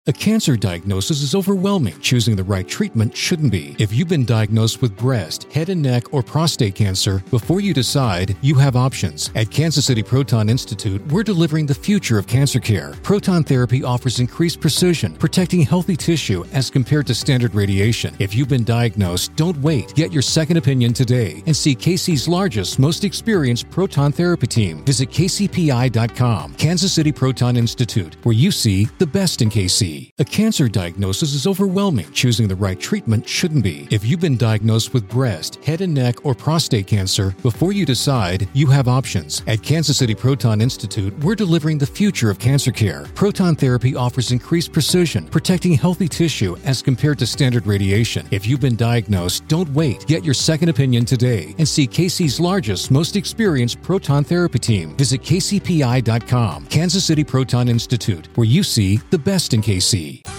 A cancer diagnosis is overwhelming. Choosing the right treatment shouldn't be. If you've been diagnosed with breast, head and neck, or prostate cancer, before you decide, you have options. At Kansas City Proton Institute, we're delivering the future of cancer care. Proton therapy offers increased precision, protecting healthy tissue as compared to standard radiation. If you've been diagnosed, don't wait. Get your second opinion today and see KC's largest, most experienced proton therapy team. Visit kcpi.com. Kansas City Proton Institute, where you see the best in KC. A cancer diagnosis is overwhelming. Choosing the right treatment shouldn't be. If you've been diagnosed with breast, head and neck, or prostate cancer, before you decide, you have options. At Kansas City Proton Institute, we're delivering the future of cancer care. Proton therapy offers increased precision, protecting healthy tissue as compared to standard radiation. If you've been diagnosed, don't wait. Get your second opinion today and see KC's largest, most experienced proton therapy team. Visit kcpi.com. Kansas City Proton Institute, where you see the best in KC.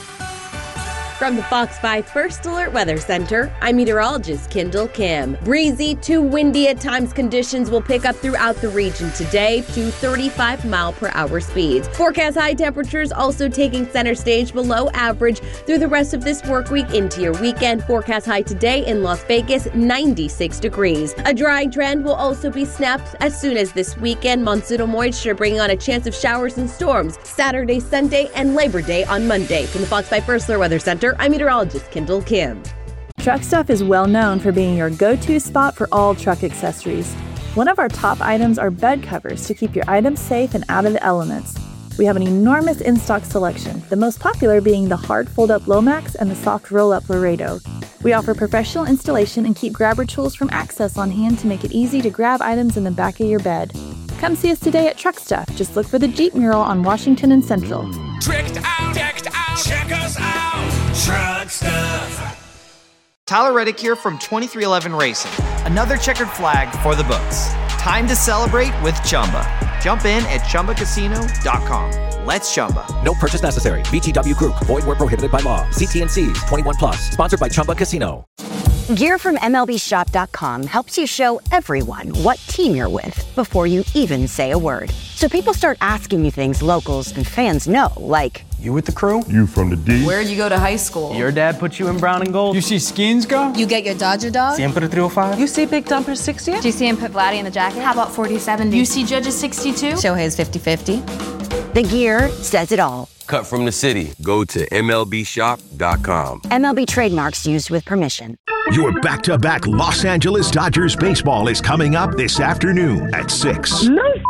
From the Fox 5 First Alert Weather Center, I'm meteorologist Kendall Kim. Breezy to windy at times conditions will pick up throughout the region today to 35-mile-per-hour speeds. Forecast high temperatures also taking center stage below average through the rest of this work week into your weekend. Forecast high today in Las Vegas, 96 degrees. A drying trend will also be snapped as soon as this weekend. Monsoonal moisture bringing on a chance of showers and storms Saturday, Sunday, and Labor Day on Monday. From the Fox 5 First Alert Weather Center, I'm meteorologist Kendall Kim. Truck Stuff is well known for being your go-to spot for all truck accessories. One of our top items are bed covers to keep your items safe and out of the elements. We have an enormous in-stock selection, the most popular being the hard fold-up Lomax and the soft roll-up Laredo. We offer professional installation and keep grabber tools from Access on hand to make it easy to grab items in the back of your bed. Come see us today at Truck Stuff. Just look for the Jeep mural on Washington and Central. Tricked out, check us out, Truck Stuff. Tyler Reddick here from 2311 Racing. Another checkered flag for the books. Time to celebrate with Chumba. Jump in at ChumbaCasino.com. Let's Chumba. No purchase necessary. VGW Group. Void where prohibited by law. See T&Cs. 21+. Sponsored by Chumba Casino. Gear from MLBShop.com helps you show everyone what team you're with before you even say a word. So people start asking you things locals and fans know, like, you with the crew? You from the D? Where'd you go to high school? Your dad put you in brown and gold? You see Skins go? You get your Dodger dog? Siempre 305? You see Big Dumper 60? Do you see him put Vladdy in the jacket? How about 40-70? You see Judges 62? Shohei's 50-50. The gear says it all. Cut from the city. Go to MLBshop.com. MLB trademarks used with permission. Your back-to-back Los Angeles Dodgers baseball is coming up this afternoon at 6.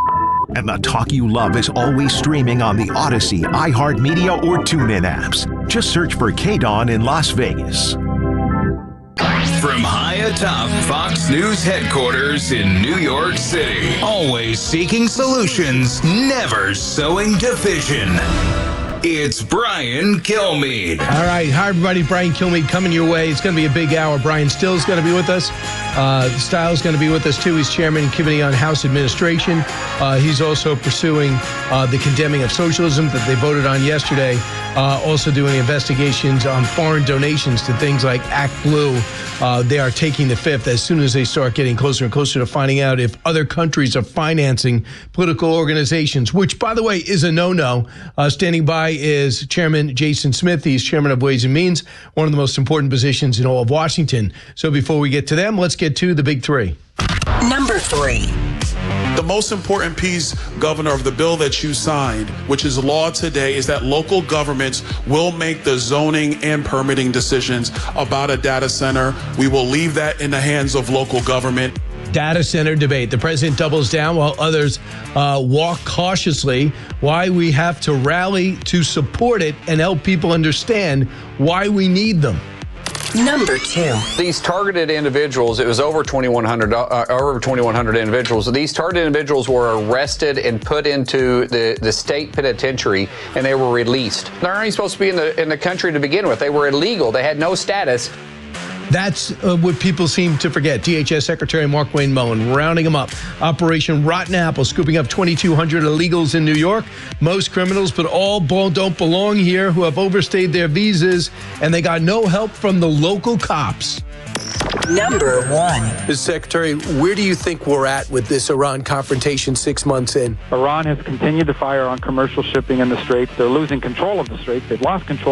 And the talk you love is always streaming on the Odyssey, iHeartMedia, or TuneIn apps. Just search for KDAWN in Las Vegas. From high atop Fox News headquarters in New York City, always seeking solutions, never sowing division. It's Brian Kilmeade. All right. Hi, everybody. Brian Kilmeade coming your way. It's going to be a big hour. Brian Still's going to be with us. Styles going to be with us, too. He's chairman of Committee on House Administration. He's also pursuing the condemning of socialism that they voted on yesterday. Also doing investigations on foreign donations to things like Act Blue. They are taking the fifth as soon as they start getting closer and closer to finding out if other countries are financing political organizations, which, by the way, is a no-no. Standing by is Chairman Jason Smith. He's chairman of Ways and Means, one of the most important positions in all of Washington. So before we get to them, let's get to the big three. Number 3. The most important piece, Governor, of the bill that you signed, which is law today, is that local governments will make the zoning and permitting decisions about a data center. We will leave that in the hands of local government. Data center debate. The president doubles down while others walk cautiously. Why we have to rally to support it and help people understand why we need them. Number 2. These targeted individuals, it was over 2,100 individuals. These targeted individuals were arrested and put into the state penitentiary, and they were released. They aren't supposed to be in the country to begin with. They were illegal. They had no status. That's what people seem to forget. DHS Secretary Mark Wayne Mullen rounding them up. Operation Rotten Apple, scooping up 2,200 illegals in New York. Most criminals, but all don't belong here, who have overstayed their visas, and they got no help from the local cops. Number 1. Mr. Secretary, where do you think we're at with this Iran confrontation 6 months in? Iran has continued to fire on commercial shipping in the Straits. They're losing control of the Straits. They've lost control